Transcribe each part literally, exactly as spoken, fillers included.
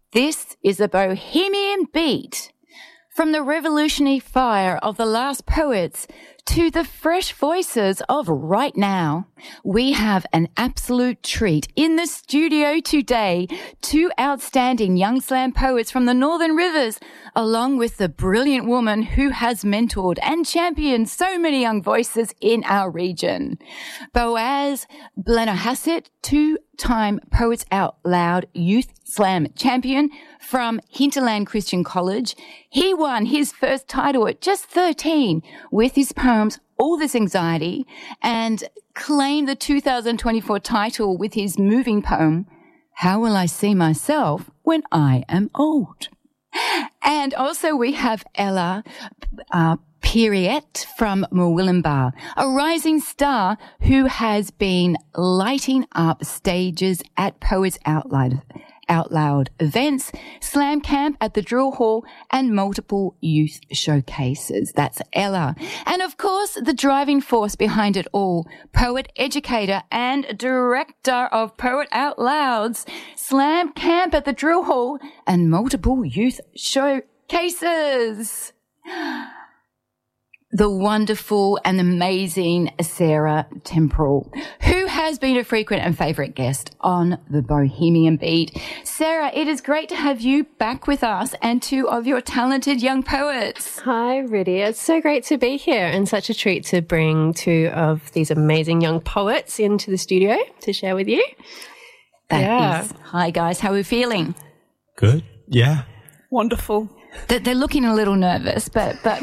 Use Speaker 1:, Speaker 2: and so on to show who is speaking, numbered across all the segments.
Speaker 1: This is a Bohemian Beat. From the revolutionary fire of the last poets to the fresh voices of right now, we have an absolute treat in the studio today. Two outstanding young slam poets from the Northern Rivers, along with the brilliant woman who has mentored and championed so many young voices in our region. Boaz Blennerhassett, two-time Poets Out Loud Youth Slam champion from Hinterland Christian College. He won his first title at just thirteen with his poems All This Anxiety, and claimed the two thousand twenty-four title with his moving poem How Will I See Myself When I Am Old? And also we have Ella uh, Pierrette from Murwillumbah, a rising star who has been lighting up stages at Poets Out Loud Out Loud events, Slam Camp at the Drill Hall, and multiple youth showcases. That's Ella. And of course, the driving force behind it all, poet, educator, and director of Poet Out Loud's Slam Camp at the Drill Hall, and multiple youth showcases. The wonderful and amazing Sarah Temporal, who has been a frequent and favourite guest on the Bohemian Beat. Sarah, it is great to have you back with us and two of your talented young poets.
Speaker 2: Hi, Riddy. It's so great to be here and such a treat to bring two of these amazing young poets into the studio to share with you.
Speaker 1: That
Speaker 2: yeah.
Speaker 1: is. Hi, guys. How are we feeling?
Speaker 3: Good. Yeah.
Speaker 4: Wonderful.
Speaker 1: They're looking a little nervous, but but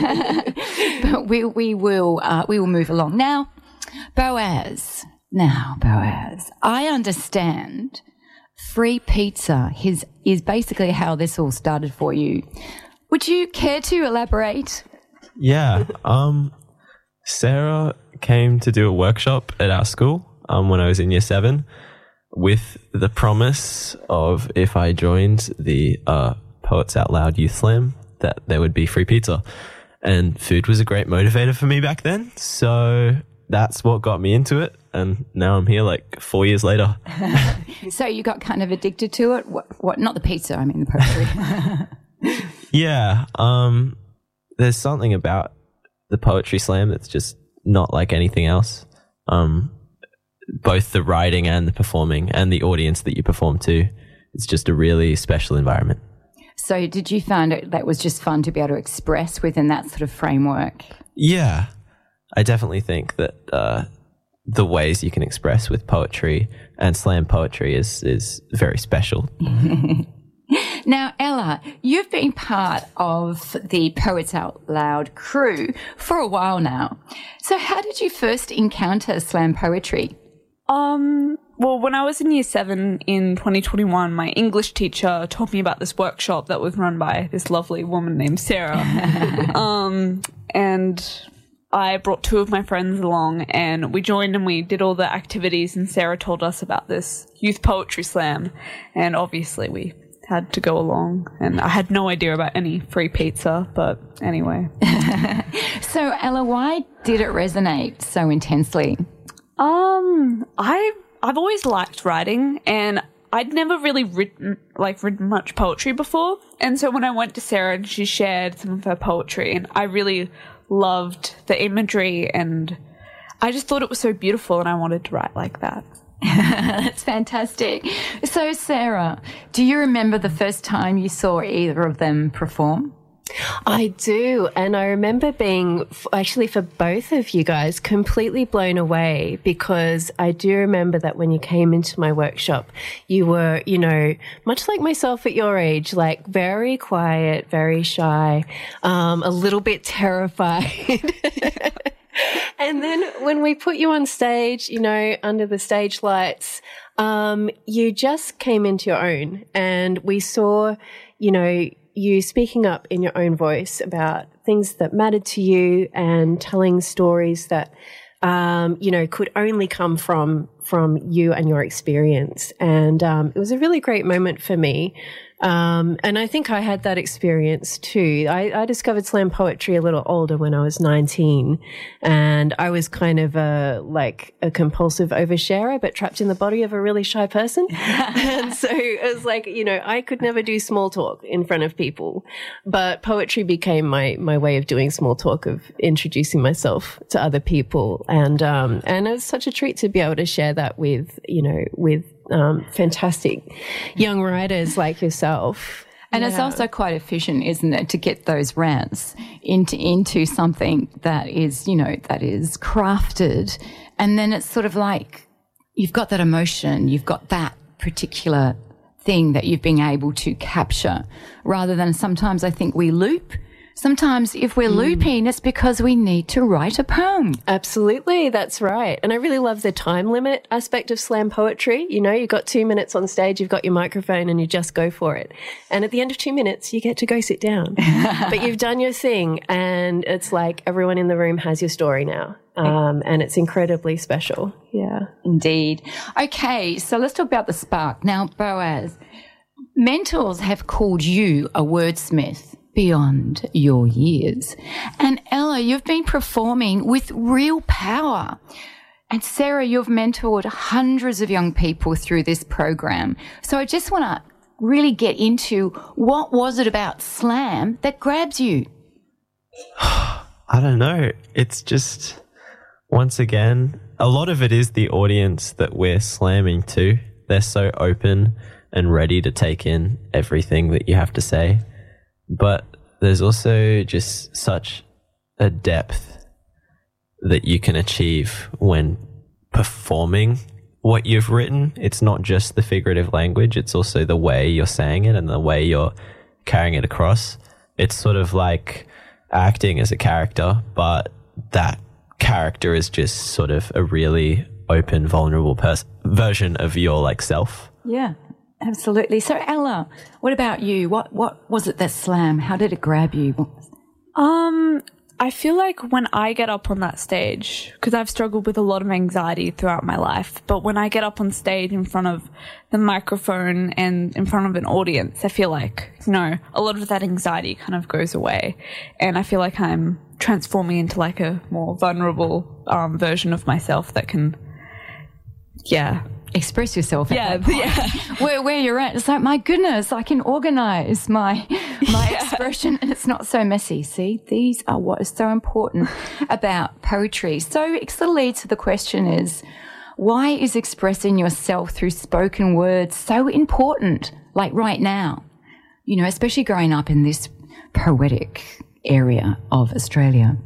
Speaker 1: but we we will uh, we will move along now. Boaz, now Boaz, I understand free pizza is is basically how this all started for you. Would you care to elaborate?
Speaker 3: Yeah. Um, Sarah came to do a workshop at our school um, when I was in year seven, with the promise of if I joined the uh, Poets Out Loud Youth Slam, that there would be free pizza. And food was a great motivator for me back then. So that's what got me into it. And now I'm here like four years later.
Speaker 1: So you got kind of addicted to it? What, what not the pizza, I mean the poetry.
Speaker 3: Yeah. Um, there's something about the poetry slam that's just not like anything else. Um, both the writing and the performing and the audience that you perform to. It's just a really special environment.
Speaker 1: So did you find it that was just fun to be able to express within that sort of framework?
Speaker 3: Yeah, I definitely think that uh, the ways you can express with poetry and slam poetry is, is very special.
Speaker 1: Now, Ella, you've been part of the Poets Out Loud crew for a while now. So how did you first encounter slam poetry?
Speaker 4: Um, well, when I was in year seven in twenty twenty-one, my English teacher told me about this workshop that was run by this lovely woman named Sarah. um, and I brought two of my friends along and we joined and we did all the activities, and Sarah told us about this youth poetry slam. And obviously we had to go along, and I had no idea about any free pizza, but anyway.
Speaker 1: So, Ella, why did it resonate so intensely?
Speaker 4: Um, I I've always liked writing, and I'd never really written like written much poetry before. And so when I went to Sarah and she shared some of her poetry, and I really loved the imagery, and I just thought it was so beautiful, and I wanted to write like that.
Speaker 1: That's fantastic. So, Sarah, do you remember the first time you saw either of them perform?
Speaker 2: I do. And I remember being, actually for both of you guys, completely blown away, because I do remember that when you came into my workshop, you were, you know, much like myself at your age, like very quiet, very shy, um, a little bit terrified. And then when we put you on stage, you know, under the stage lights, um, you just came into your own, and we saw, you know, you speaking up in your own voice about things that mattered to you and telling stories that, um, you know, could only come from, from you and your experience. And, um, it was a really great moment for me. Um, and I think I had that experience too. I, I discovered slam poetry a little older when I was nineteen, and I was kind of a, like a compulsive oversharer, but trapped in the body of a really shy person. And so it was like, you know, I could never do small talk in front of people, but poetry became my, my way of doing small talk, of introducing myself to other people. And, um, and it was such a treat to be able to share that with, you know, with, um, fantastic young writers like yourself.
Speaker 1: And
Speaker 2: Yeah.
Speaker 1: it's also quite efficient, isn't it, to get those rants into into something that is, you know, that is crafted. And then it's sort of like you've got that emotion, you've got that particular thing that you've been able to capture, rather than sometimes I think we loop. Sometimes if we're looping, it's because we need to write a poem.
Speaker 2: Absolutely, that's right. And I really love the time limit aspect of slam poetry. You know, you've got two minutes on stage, you've got your microphone, and you just go for it. And at the end of two minutes, you get to go sit down. But you've done your thing, and it's like everyone in the room has your story now. Um, and it's incredibly special. Yeah.
Speaker 1: Indeed. Okay, so let's talk about the spark. Now, Boaz, mentors have called you a wordsmith beyond your years. And Ella, you've been performing with real power. And Sarah, you've mentored hundreds of young people through this program. So I just want to really get into, what was it about slam that grabs you?
Speaker 3: I don't know. It's just, once again, a lot of it is the audience that we're slamming to. They're so open and ready to take in everything that you have to say. But there's also just such a depth that you can achieve when performing what you've written. It's not just the figurative language, it's also the way you're saying it and the way you're carrying it across. It's sort of like acting as a character, but that character is just sort of a really open, vulnerable pers- version of your like self.
Speaker 1: Yeah. Absolutely. So, Ella, what about you? What what was it that slam? How did it grab you?
Speaker 4: Um, I feel like when I get up on that stage, because I've struggled with a lot of anxiety throughout my life, but when I get up on stage in front of the microphone and in front of an audience, I feel like, you know, a lot of that anxiety kind of goes away. And I feel like I'm transforming into like a more vulnerable um, version of myself that can, yeah,
Speaker 1: Express yourself. At
Speaker 4: Yeah,
Speaker 1: that point.
Speaker 4: yeah.
Speaker 1: Where where you're at, it's like, my goodness, I can organise my my
Speaker 4: Yeah.
Speaker 1: expression, and it's not so messy. See, these are what is so important about poetry. So it sort of leads to the question: is why is expressing yourself through spoken words so important? Like right now, you know, especially growing up in this poetic area of Australia.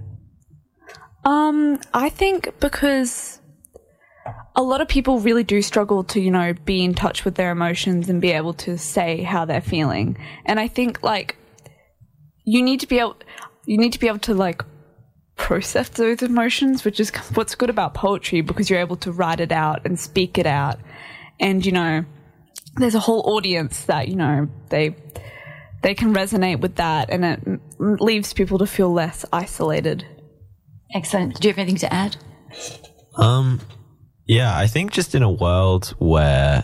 Speaker 4: Um, I think because a lot of people really do struggle to, you know, be in touch with their emotions and be able to say how they're feeling. And I think like you need to be able, you need to be able to like process those emotions, which is what's good about poetry, because you're able to write it out and speak it out. And, you know, there's a whole audience that, you know, they, they can resonate with that, and it m- leaves people to feel less isolated.
Speaker 1: Excellent. Do you have anything to add?
Speaker 3: Um, yeah, I think just in a world where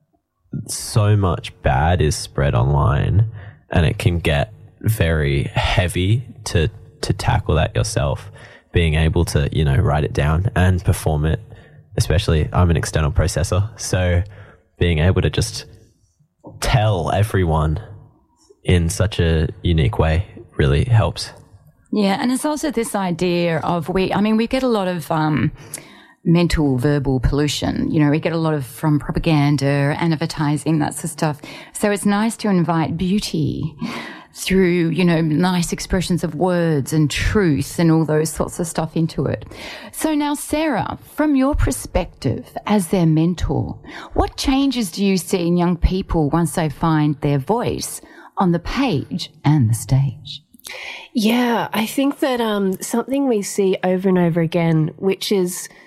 Speaker 3: so much bad is spread online and it can get very heavy to, to tackle that yourself, being able to, you know, write it down and perform it, especially I'm an external processor. So being able to just tell everyone in such a unique way really helps.
Speaker 1: Yeah, and it's also this idea of we, I mean, we get a lot of um, mental verbal pollution. You know, we get a lot of from propaganda, advertising, that sort of stuff. So it's nice to invite beauty through, you know, nice expressions of words and truth and all those sorts of stuff into it. So now, Sarah, from your perspective as their mentor, what changes do you see in young people once they find their voice on the page and the stage?
Speaker 2: Yeah, I think that um, something we see over and over again, which is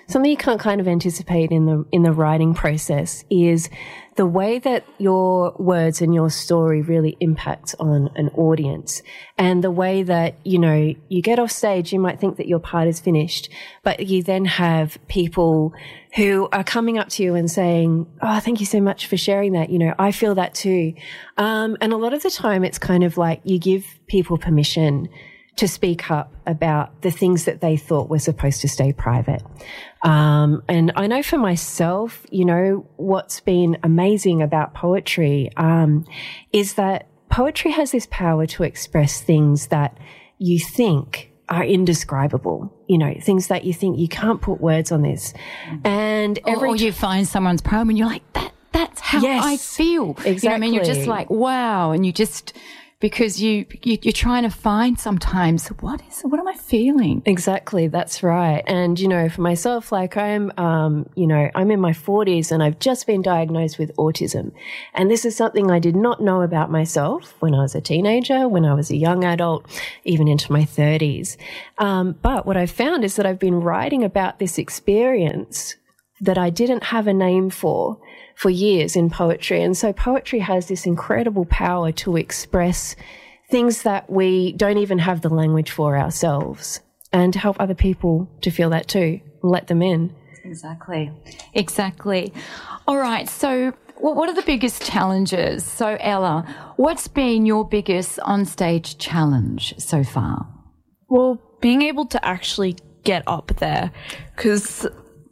Speaker 2: something you can't kind of anticipate in the in the writing process is the way that your words and your story really impacts on an audience, and the way that, you know, you get off stage, you might think that your part is finished, but you then have people who are coming up to you and saying, oh, thank you so much for sharing that. You know, I feel that too. Um, and a lot of the time it's kind of like you give people permission to speak up about the things that they thought were supposed to stay private. Um, and I know for myself, you know, what's been amazing about poetry um, is that poetry has this power to express things that you think are indescribable, you know, things that you think you can't put words on this. And every
Speaker 1: or, or you find someone's poem and you're like, that that's how
Speaker 2: Yes,
Speaker 1: I feel.
Speaker 2: exactly.
Speaker 1: You know what I mean? You're just like, wow. And you just, because you, you you're trying to find sometimes, what is what am I feeling?
Speaker 2: Exactly, that's right. And, you know, for myself, like I'm, um, you know, I'm in my forties and I've just been diagnosed with autism. And this is something I did not know about myself when I was a teenager, when I was a young adult, even into my thirties. Um, but what I've found is that I've been writing about this experience that I didn't have a name for for years in poetry. And so poetry has this incredible power to express things that we don't even have the language for ourselves, and to help other people to feel that too and let them in.
Speaker 1: Exactly. Exactly. All right. So what are the biggest challenges? So Ella, what's been your biggest onstage challenge so far?
Speaker 4: Well, being able to actually get up there, because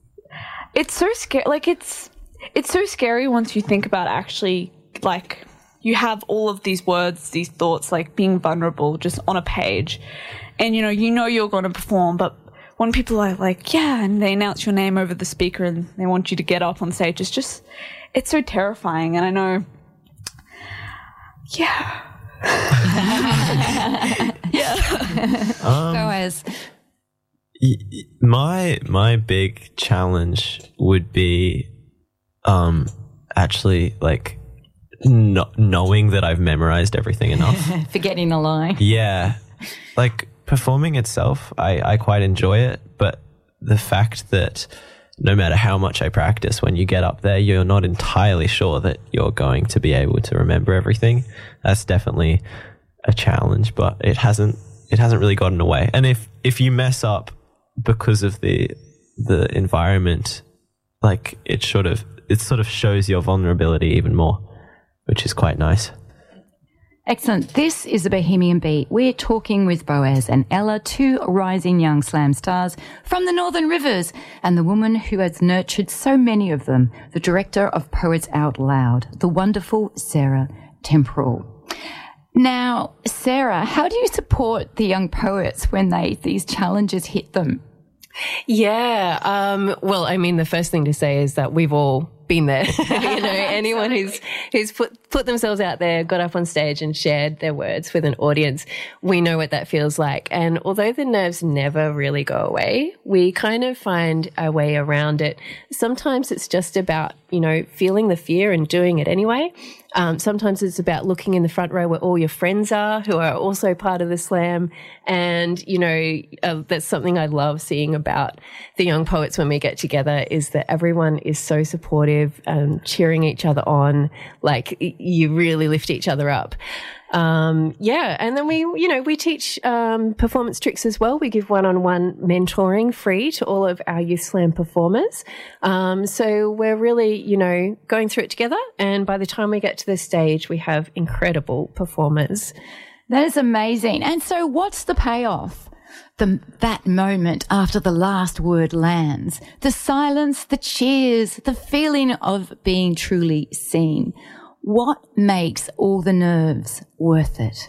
Speaker 4: it's so scary. Like it's, it's so scary once you think about actually, like, you have all of these words, these thoughts, like being vulnerable just on a page. And, you know, you know you're going to perform, but when people are like, yeah, and they announce your name over the speaker and they want you to get up on stage, it's just, it's so terrifying. And I know, yeah. yeah.
Speaker 3: Um,
Speaker 1: Boaz.
Speaker 3: y- my my big challenge would be um actually like not knowing that I've memorized everything enough.
Speaker 1: Forgetting the line.
Speaker 3: Yeah, like performing itself, I, I quite enjoy it, but the fact that no matter how much I practice, when you get up there, you're not entirely sure that you're going to be able to remember everything. That's definitely a challenge, but it hasn't it hasn't really gotten away. And if if you mess up because of the the environment, like it sort of it sort of shows your vulnerability even more, which is quite nice.
Speaker 1: Excellent. This is the Bohemian Beat. We're talking with Boaz and Ella, two rising young slam stars from the Northern Rivers, and the woman who has nurtured so many of them, the director of Poets Out Loud, the wonderful Sarah Temporal. Now, Sarah, how do you support the young poets when they these challenges hit them?
Speaker 2: Yeah. Um, well, I mean, the first thing to say is that we've all been there. you know, anyone who's who's put put themselves out there, got up on stage and shared their words with an audience, we know what that feels like. And although the nerves never really go away, we kind of find a way around it. Sometimes it's just about, you know, feeling the fear and doing it anyway. Um, sometimes it's about looking in the front row where all your friends are, who are also part of the slam. And, you know, uh, that's something I love seeing about the young poets when we get together, is that everyone is so supportive and cheering each other on. Like, you really lift each other up. Um, yeah. And then we, you know, we teach, um, performance tricks as well. We give one-on-one mentoring free to all of our Youth Slam performers. Um, so we're really, you know, going through it together. And by the time we get to the stage, we have incredible performers.
Speaker 1: That is amazing. And so what's the payoff? The, that moment after the last word lands, the silence, the cheers, the feeling of being truly seen. What makes all the nerves worth it?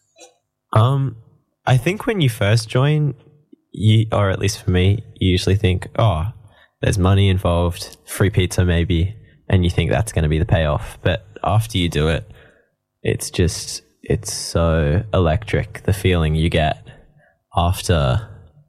Speaker 3: Um, I think when you first join, you, or at least for me, you usually think, oh, there's money involved, free pizza maybe, and you think that's going to be the payoff. But after you do it, it's just, it's so electric, the feeling you get after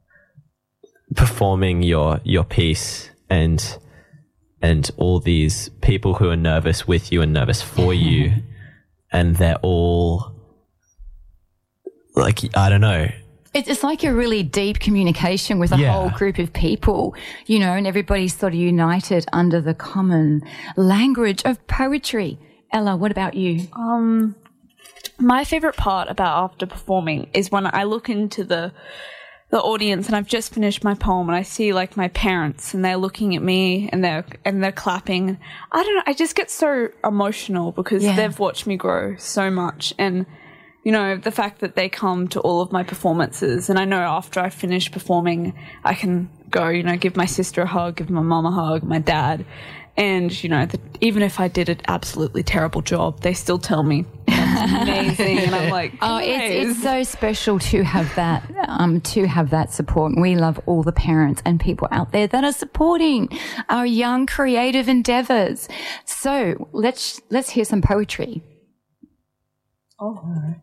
Speaker 3: performing your your piece, and and all these people who are nervous with you and nervous for you, and they're all like, I don't know.
Speaker 1: It's, it's like a really deep communication with a
Speaker 3: Yeah.
Speaker 1: whole group of people, you know, and everybody's sort of united under the common language of poetry. Ella, what about you?
Speaker 4: Um, my favorite part about after performing is when I look into the the audience and I've just finished my poem and I see like my parents and they're looking at me and they're and they're clapping. I don't know, I just get so emotional because
Speaker 1: Yeah.
Speaker 4: they've watched me grow so much, and you know, the fact that they come to all of my performances, and I know after I finish performing I can go, you know, give my sister a hug, give my mum a hug, my dad, and you know, that even if I did an absolutely terrible job, they still tell me that's amazing, and I'm like,
Speaker 1: Oh, it's,
Speaker 4: "Guys."
Speaker 1: it's so special to have that, um, to have that support. And we love all the parents and people out there that are supporting our young creative endeavors. So let's, let's hear some poetry.
Speaker 2: Oh.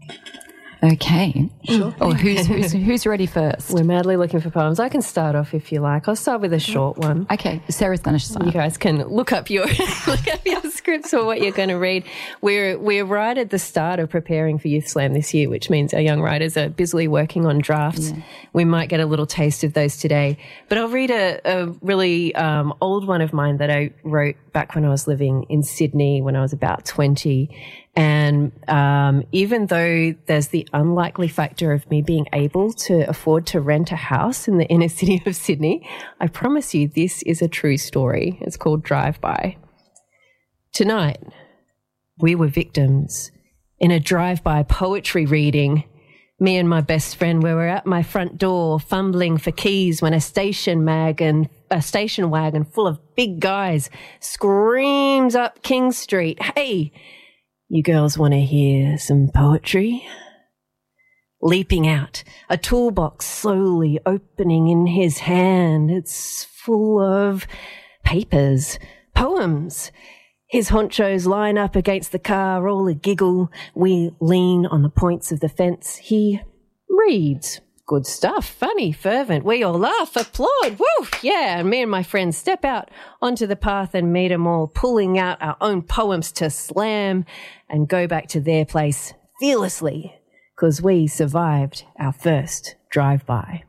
Speaker 1: Okay. Sure. Or who's, who's, who's ready first?
Speaker 2: We're madly looking for poems. I can start off if you like. I'll start with a short one.
Speaker 1: Okay. Sarah's going to
Speaker 2: You
Speaker 1: start.
Speaker 2: guys can look up your look up your scripts for what you're going to read. We're we're right at the start of preparing for Youth Slam this year, which means our young writers are busily working on drafts. Yeah. We might get a little taste of those today, but I'll read a, a really um, old one of mine that I wrote back when I was living in Sydney when I was about twenty. And um, even though there's the unlikely factor of me being able to afford to rent a house in the inner city of Sydney, I promise you this is a true story. It's called Drive By. Tonight, we were victims in a drive-by poetry reading. Me and my best friend, we were at my front door fumbling for keys when a station wagon, a station wagon full of big guys screams up King Street, "Hey, you girls want to hear some poetry?" Leaping out, a toolbox slowly opening in his hand. It's full of papers, poems. His honchos line up against the car, all a giggle. We lean on the points of the fence. He reads. Good stuff, funny, fervent. We all laugh, applaud. Woo! Yeah, and me and my friends step out onto the path and meet them all, pulling out our own poems to slam and go back to their place fearlessly because we survived our first drive-by.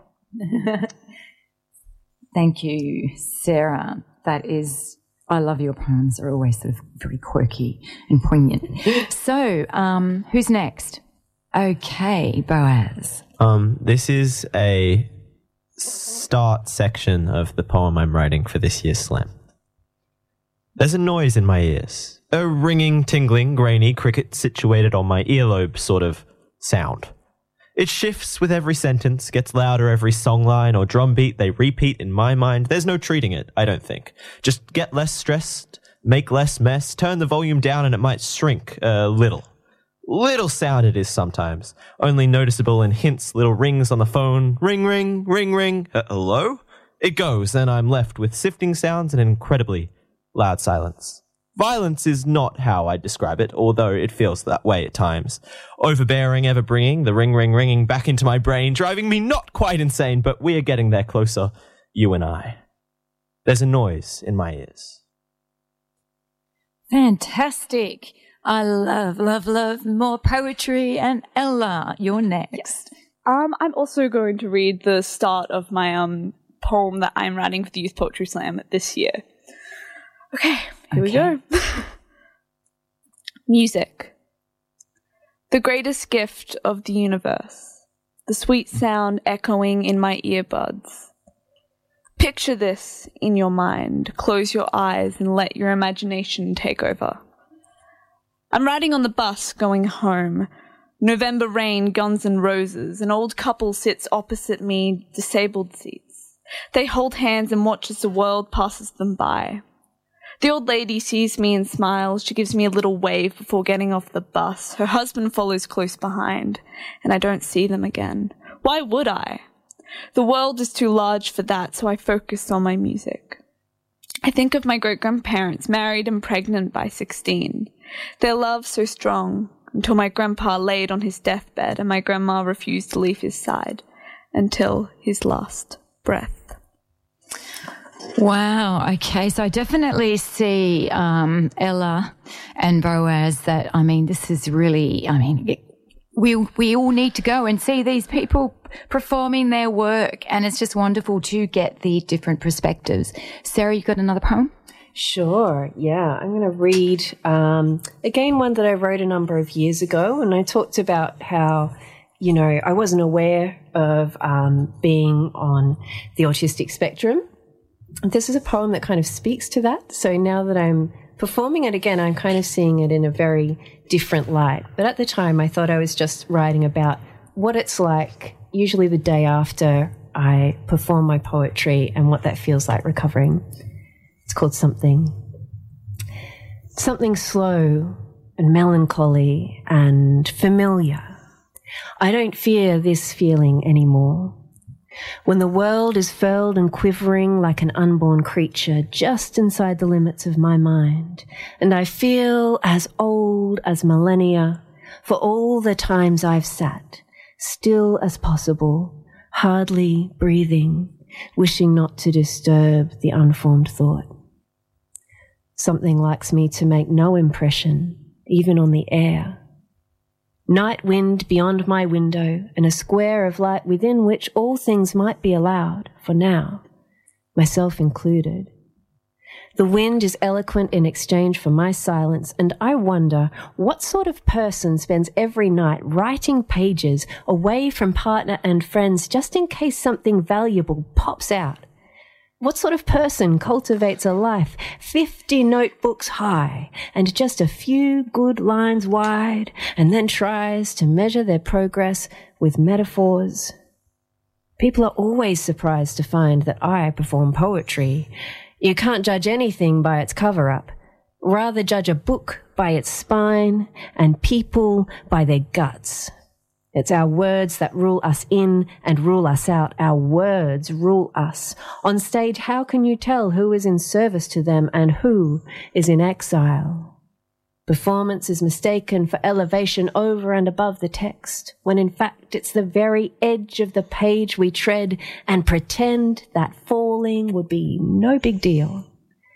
Speaker 1: Thank you, Sarah. That is, I love your poems. They're always sort of very quirky and poignant. So, um, who's next? Okay, Boaz.
Speaker 3: Um, this is a start section of the poem I'm writing for this year's slam. There's a noise in my ears, a ringing, tingling, grainy cricket situated on my earlobe sort of sound. It shifts with every sentence, gets louder every songline or drum beat they repeat in my mind. There's no treating it, I don't think. Just get less stressed, make less mess, turn the volume down and it might shrink a little. Little sound it is sometimes, only noticeable in hints, little rings on the phone. Ring, ring, ring, ring. Uh, hello? It goes, and I'm left with sifting sounds and an incredibly loud silence. Violence is not how I describe it, although it feels that way at times. Overbearing, ever bringing the ring, ring, ringing back into my brain, driving me not quite insane, but we are getting there closer, you and I. There's a noise in my ears.
Speaker 1: Fantastic. I love, love, love more poetry. And Ella, you're next.
Speaker 4: Um, I'm also going to read the start of my um poem that I'm writing for the Youth Poetry Slam this year. Okay, here we
Speaker 1: Okay.
Speaker 4: go. Music. The greatest gift of the universe. The sweet sound echoing in my earbuds. Picture this in your mind. Close your eyes and let your imagination take over. I'm riding on the bus going home. November rain, Guns N' Roses. An old couple sits opposite me, disabled seats. They hold hands and watch as the world passes them by. The old lady sees me and smiles. She gives me a little wave before getting off the bus. Her husband follows close behind, and I don't see them again. Why would I? The world is too large for that, so I focus on my music. I think of my great-grandparents, married and pregnant by sixteen. Their love so strong, until my grandpa laid on his deathbed and my grandma refused to leave his side until his last breath.
Speaker 1: Wow. Okay. So I definitely see um, Ella and Boaz that, I mean, this is really, I mean, it, we we all need to go and see these people performing their work. And it's just wonderful to get the different perspectives. Sarah, you got another poem?
Speaker 2: Sure, yeah. I'm going to read, um, again, one that I wrote a number of years ago, and I talked about how, you know, I wasn't aware of um, being on the autistic spectrum. This is a poem that kind of speaks to that. So now that I'm performing it again, I'm kind of seeing it in a very different light. But at the time, I thought I was just writing about what it's like, usually the day after I perform my poetry, and what that feels like recovering. It's called Something. Something slow and melancholy and familiar. I don't fear this feeling anymore. When the world is furled and quivering like an unborn creature just inside the limits of my mind, and I feel as old as millennia for all the times I've sat, still as possible, hardly breathing, wishing not to disturb the unformed thought. Something likes me to make no impression, even on the air. Night wind beyond my window, and a square of light within which all things might be allowed, for now, myself included. The wind is eloquent in exchange for my silence, and I wonder what sort of person spends every night writing pages away from partner and friends just in case something valuable pops out. What sort of person cultivates a life fifty notebooks high and just a few good lines wide, and then tries to measure their progress with metaphors? People are always surprised to find that I perform poetry. You can't judge anything by its cover-up. Rather judge a book by its spine and people by their guts. It's our words that rule us in and rule us out. Our words rule us. On stage, how can you tell who is in service to them and who is in exile? Performance is mistaken for elevation over and above the text, when in fact it's the very edge of the page we tread and pretend that falling would be no big deal.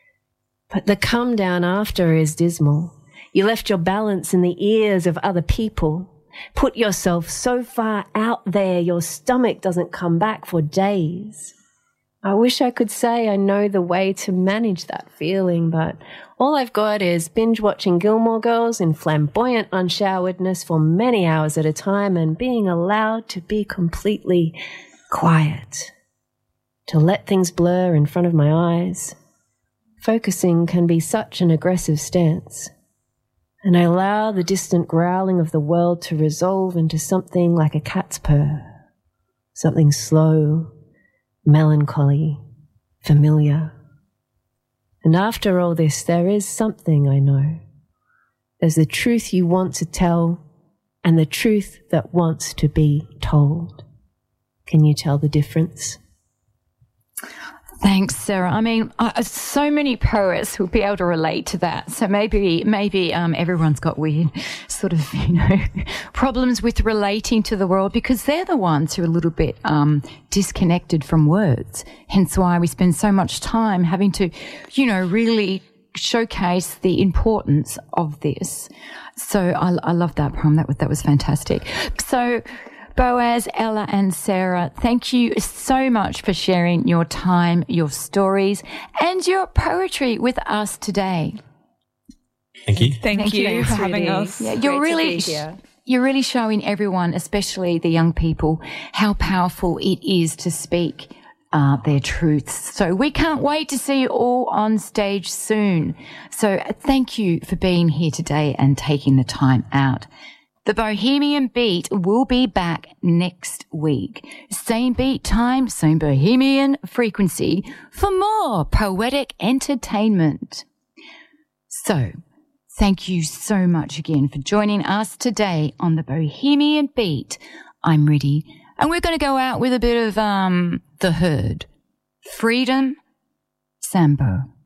Speaker 2: But the come down after is dismal. You left your balance in the ears of other people. Put yourself so far out there, your stomach doesn't come back for days. I wish I could say I know the way to manage that feeling, but all I've got is binge watching Gilmore Girls in flamboyant unshoweredness for many hours at a time and being allowed to be completely quiet, to let things blur in front of my eyes. Focusing can be such an aggressive stance. And I allow the distant growling of the world to resolve into something like a cat's purr, something slow, melancholy, familiar. And after all this, there is something I know. There's the truth you want to tell and the truth that wants to be told. Can you tell the difference?
Speaker 1: Thanks, Sarah. I mean, uh, so many poets will be able to relate to that. So maybe, maybe um, everyone's got weird sort of, you know, problems with relating to the world because they're the ones who are a little bit um, disconnected from words. Hence why we spend so much time having to, you know, really showcase the importance of this. So I, I love that poem. That was that was fantastic. So. Boaz, Ella and Sarah, thank you so much for sharing your time, your stories and your poetry with us today.
Speaker 3: Thank you.
Speaker 4: Thank,
Speaker 1: Thank
Speaker 4: you,
Speaker 1: you,
Speaker 4: for
Speaker 2: Trudy.
Speaker 4: having us.
Speaker 1: Yeah, you're
Speaker 2: Great to
Speaker 1: really
Speaker 2: be here.
Speaker 1: you're really showing everyone, especially the young people, how powerful it is to speak uh, their truths. So we can't wait to see you all on stage soon. So thank you for being here today and taking the time out. The Bohemian Beat will be back next week. Same beat time, same Bohemian frequency for more poetic entertainment. So, thank you so much again for joining us today on the Bohemian Beat. I'm Riddy, and we're going to go out with a bit of um The Herd. Freedom, Sambo.